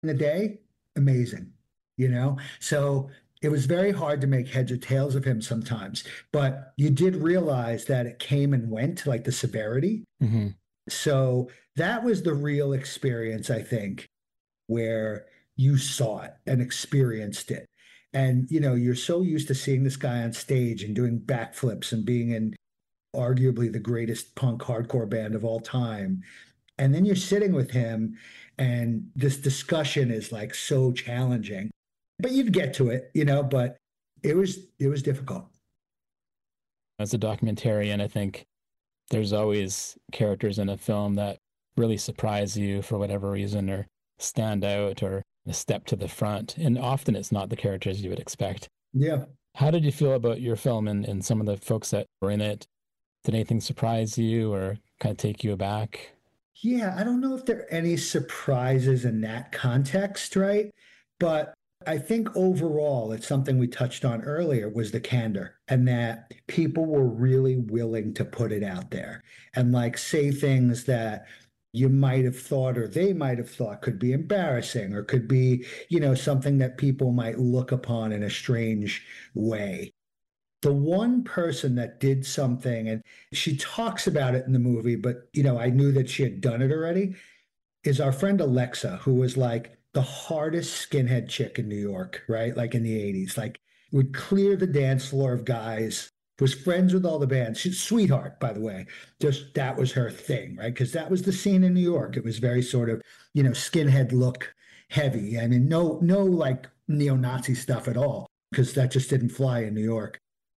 in a day, amazing, you know? So it was very hard to make heads or tails of him sometimes, but you did realize that it came and went, like the severity. Hmm. So that was the real experience, I think, where you saw it and experienced it. And, you're so used to seeing this guy on stage and doing backflips and being in arguably the greatest punk hardcore band of all time. And then you're sitting with him, and this discussion is like so challenging. But you'd get to it, but it was difficult. As a documentarian, I think there's always characters in a film that really surprise you for whatever reason or stand out or a step to the front. And often it's not the characters you would expect. Yeah. How did you feel about your film and some of the folks that were in it? Did anything surprise you or kind of take you aback? Yeah, I don't know if there are any surprises in that context, right? But I think overall, it's something we touched on earlier was the candor and that people were really willing to put it out there and like say things that you might have thought or they might have thought could be embarrassing or could be, something that people might look upon in a strange way. The one person that did something, and she talks about it in the movie, but I knew that she had done it already, is our friend Alexa, who was like the hardest skinhead chick in New York, right? Like in the 80s, like would clear the dance floor of guys, was friends with all the bands. She's a sweetheart, by the way. Just that was her thing, right? Because that was the scene in New York. It was very sort of, skinhead look heavy. I mean, no like neo-Nazi stuff at all, because that just didn't fly in New York.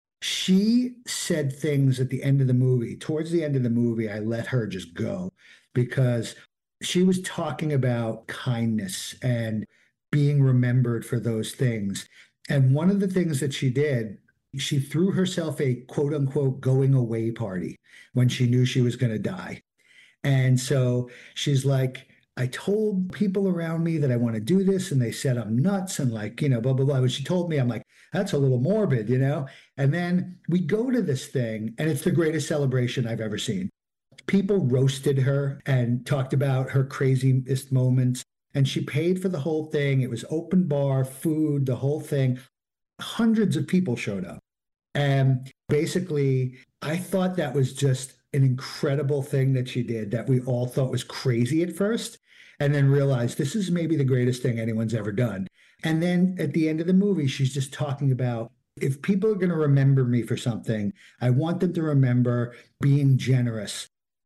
She said things at the end of the movie. Towards the end of the movie, I let her just go because she was talking about kindness and being remembered for those things. And one of the things that she did, she threw herself a quote unquote going away party when she knew she was going to die. And so she's like, I told people around me that I want to do this, and they said I'm nuts and like, blah, blah, blah. When she told me, I'm like, that's a little morbid. And then we go to this thing, and it's the greatest celebration I've ever seen. People roasted her and talked about her craziest moments, and she paid for the whole thing. It was open bar, food, the whole thing. Hundreds of people showed up. And basically, I thought that was just an incredible thing that she did that we all thought was crazy at first, and then realized this is maybe the greatest thing anyone's ever done. And then at the end of the movie, she's just talking about if people are going to remember me for something, I want them to remember being generous.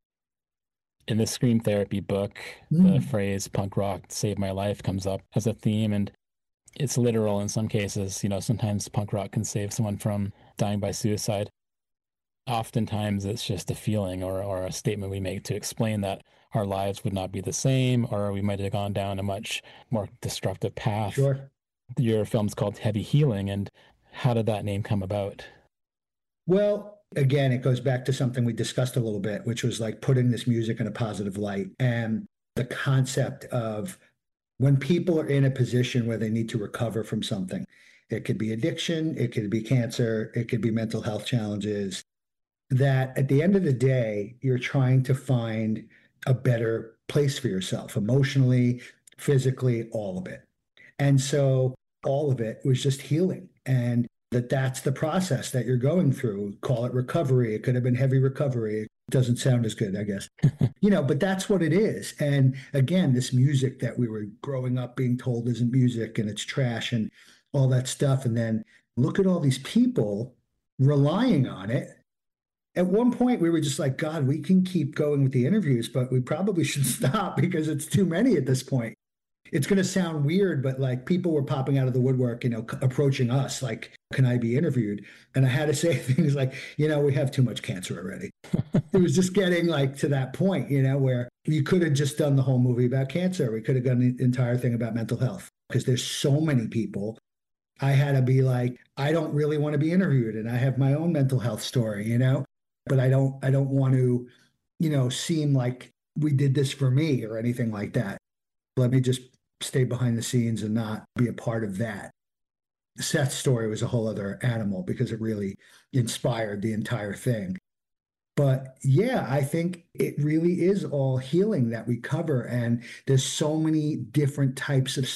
In the Scream Therapy book, the Mm, phrase punk rock saved my life comes up as a theme, and it's literal in some cases. Sometimes punk rock can save someone from dying by suicide. Oftentimes it's just a feeling or a statement we make to explain that our lives would not be the same, or we might have gone down a much more destructive path. sure. Your film's called Heavy Healing, and how did that name come about? Well, again, it goes back to something we discussed a little bit, which was like putting this music in a positive light and the concept of when people are in a position where they need to recover from something. It could be addiction, it could be cancer, it could be mental health challenges. That at the end of the day, you're trying to find a better place for yourself emotionally, physically, all of it. And so all of it was just healing. And that's the process that you're going through. Call it recovery. It could have been heavy recovery. It doesn't sound as good, I guess. But that's what it is. And again, this music that we were growing up being told isn't music and it's trash and all that stuff. And then look at all these people relying on it. At one point, we were just like, God, we can keep going with the interviews, but we probably should stop because it's too many at this point. It's going to sound weird, but like people were popping out of the woodwork, approaching us, like, can I be interviewed? And I had to say things like, we have too much cancer already. It was just getting like to that point, where you could have just done the whole movie about cancer. We could have done the entire thing about mental health because there's so many people. I had to be like, I don't really want to be interviewed. And I have my own mental health story, but I don't want to, seem like we did this for me or anything like that. Let me just stay behind the scenes and not be a part of that. Seth's story was a whole other animal because it really inspired the entire thing. But yeah, I think it really is all healing that we cover. And there's so many different types of